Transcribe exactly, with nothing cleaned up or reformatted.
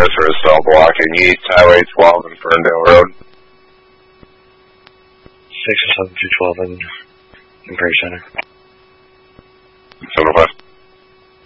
cars are still blocking East Highway twelve and Ferndale Road. six oh seven two twelve in, in Prairie Center. seven oh five.